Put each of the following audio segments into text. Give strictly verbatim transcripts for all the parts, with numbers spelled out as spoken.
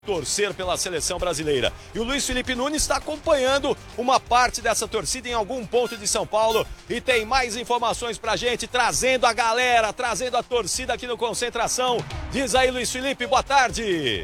torcer pela seleção brasileira. E o Luiz Felipe Nunes está acompanhando uma parte dessa torcida em algum ponto de São Paulo e tem mais informações pra gente, trazendo a galera, trazendo a torcida aqui no Concentração. Diz aí, Luiz Felipe, boa tarde.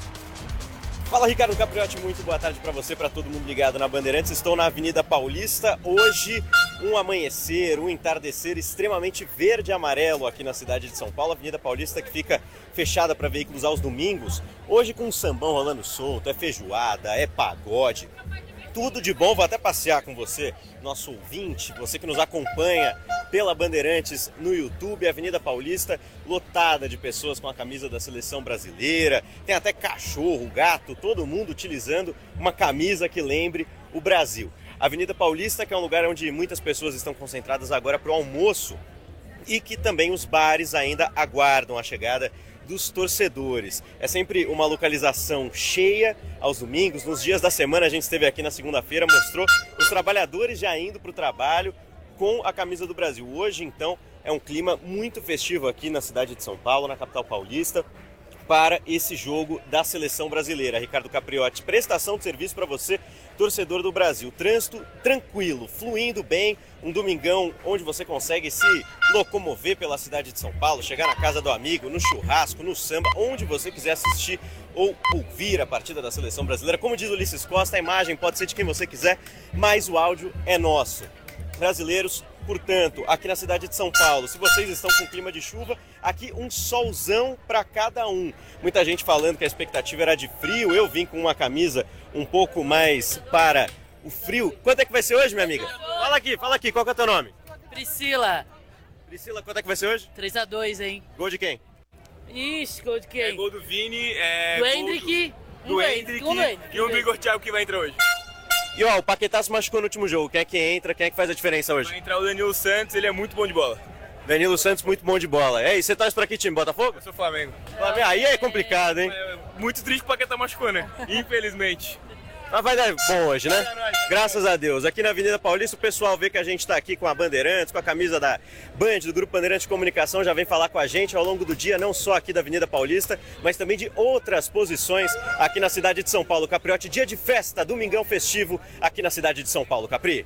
Fala, Ricardo Capriotti, muito boa tarde para você, para todo mundo ligado na Bandeirantes. Estou na Avenida Paulista, hoje um amanhecer, um entardecer extremamente verde e amarelo aqui na cidade de São Paulo. Avenida Paulista que fica fechada para veículos aos domingos, hoje com um sambão rolando solto, é feijoada, é pagode. Tudo de bom, vou até passear com você, nosso ouvinte, você que nos acompanha pela Bandeirantes no YouTube, Avenida Paulista, lotada de pessoas com a camisa da seleção brasileira, tem até cachorro, gato, todo mundo utilizando uma camisa que lembre o Brasil. Avenida Paulista, que é um lugar onde muitas pessoas estão concentradas agora para o almoço e que também os bares ainda aguardam a chegada dos torcedores. É sempre uma localização cheia aos domingos. Nos dias da semana, a gente esteve aqui na segunda-feira, mostrou os trabalhadores já indo para o trabalho com a camisa do Brasil. Hoje, então, é um clima muito festivo aqui na cidade de São Paulo, na capital paulista, para esse jogo da seleção brasileira. Ricardo Capriotti, prestação de serviço para você, torcedor do Brasil. Trânsito tranquilo, fluindo bem, um domingão onde você consegue se locomover pela cidade de São Paulo, chegar na casa do amigo, no churrasco, no samba, onde você quiser assistir ou ouvir a partida da seleção brasileira. Como diz Ulisses Costa, a imagem pode ser de quem você quiser, mas o áudio é nosso. Brasileiros, portanto, aqui na cidade de São Paulo, se vocês estão com clima de chuva, aqui um solzão para cada um. Muita gente falando que a expectativa era de frio, eu vim com uma camisa um pouco mais para o frio. Quanto é que vai ser hoje, minha amiga? Fala aqui, fala aqui, qual que é o teu nome? Priscila. Priscila, quanto é que vai ser hoje? três a dois, hein? Gol de quem? Ixi, gol de quem? É gol do Vini, é do gol Hendrick, do, do um Hendrick um Hendrick, e um do Igor Thiago que vai entrar hoje. E ó, o Paquetá se machucou no último jogo. Quem é que entra? Quem é que faz a diferença hoje? Vai entrar o Danilo Santos, ele é muito bom de bola. Danilo Santos, muito bom de bola. É, e você torce pra que time? Botafogo? Eu sou Flamengo. Flamengo. Aí é complicado, hein? É muito triste que o Paquetá machucou, né? Infelizmente. Mas vai dar bom hoje, né? Graças a Deus. Aqui na Avenida Paulista o pessoal vê que a gente está aqui com a Bandeirantes, com a camisa da Band, do Grupo Bandeirantes de Comunicação, já vem falar com a gente ao longo do dia, não só aqui da Avenida Paulista, mas também de outras posições aqui na cidade de São Paulo. Capriotti, dia de festa, domingão festivo aqui na cidade de São Paulo. Capri.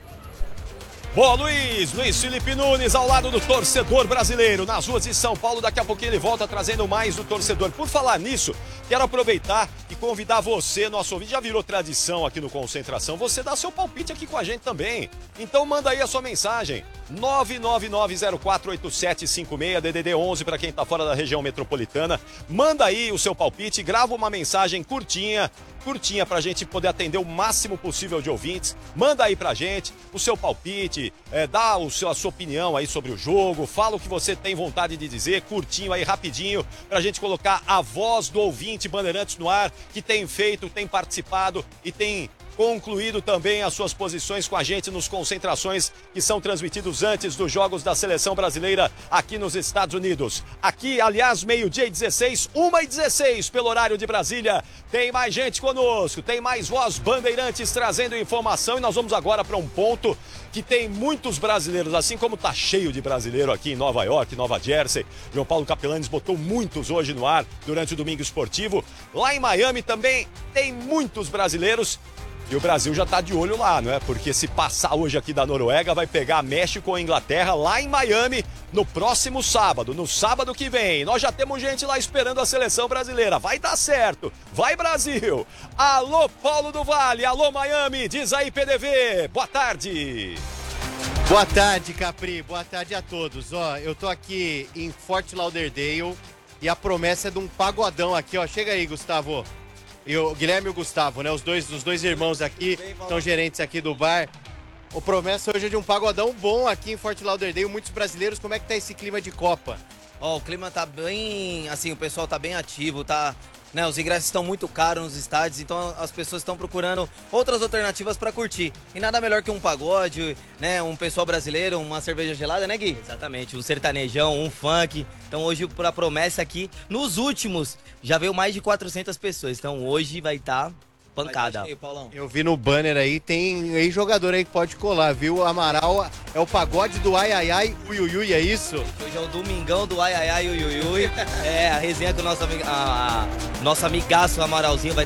Boa, Luiz, Luiz Felipe Nunes ao lado do torcedor brasileiro nas ruas de São Paulo. Daqui a pouquinho ele volta trazendo mais do torcedor. Por falar nisso, quero aproveitar e convidar você, nosso ouvinte, já virou tradição aqui no Concentração, você dá seu palpite aqui com a gente também. Então manda aí a sua mensagem, nove nove nove zero quatro oito sete cinco seis, D D D onze para quem está fora da região metropolitana. Manda aí o seu palpite, grava uma mensagem curtinha, curtinha pra gente poder atender o máximo possível de ouvintes. Manda aí pra gente o seu palpite, é, dá o seu, a sua opinião aí sobre o jogo, fala o que você tem vontade de dizer, curtinho aí, rapidinho, pra gente colocar a voz do ouvinte Bandeirantes no ar, que tem feito, tem participado e tem concluído também as suas posições com a gente nos concentrações que são transmitidos antes dos jogos da seleção brasileira aqui nos Estados Unidos. Aqui, aliás, meio-dia e dezesseis, uma e dezesseis pelo horário de Brasília. Tem mais gente conosco, tem mais voz Bandeirantes trazendo informação e nós vamos agora para um ponto que tem muitos brasileiros, assim como tá cheio de brasileiro aqui em Nova York, Nova Jersey. João Paulo Capelanes botou muitos hoje no ar durante o Domingo Esportivo. Lá em Miami também tem muitos brasileiros. E o Brasil já tá de olho lá, não é? Porque se passar hoje aqui da Noruega, vai pegar México ou Inglaterra lá em Miami no próximo sábado, no sábado que vem. Nós já temos gente lá esperando a seleção brasileira. Vai dar certo. Vai, Brasil. Alô, Paulo do Vale. Alô, Miami. Diz aí, P D V. Boa tarde. Boa tarde, Capri. Boa tarde a todos. Ó, eu tô aqui em Fort Lauderdale e a promessa é de um pagodão aqui, ó. Chega aí, Gustavo. E o Guilherme e o Gustavo, né? Os dois, os dois irmãos aqui, são gerentes aqui do bar. O promessa hoje é de um pagodão bom aqui em Fort Lauderdale. Muitos brasileiros, como é que tá esse clima de Copa? Ó, oh, o clima tá bem, assim, o pessoal tá bem ativo, tá, né, os ingressos estão muito caros nos estádios, então as pessoas estão procurando outras alternativas para curtir. E nada melhor que um pagode, né, um pessoal brasileiro, uma cerveja gelada, né, Gui? Exatamente, um sertanejão, um funk. Então hoje, pra promessa aqui, nos últimos, já veio mais de quatrocentas pessoas, então hoje vai estar... Tá pancada. Aí, Paulão. Eu vi no banner aí, tem ex-jogador aí que pode colar, viu? Amaral é o pagode do ai ai ai, ui ui ui, é isso? Hoje é o domingão do ai ai ai, ui ui ui. É, a resenha com o nosso, amiga, a, a, nosso amigaço Amaralzinho vai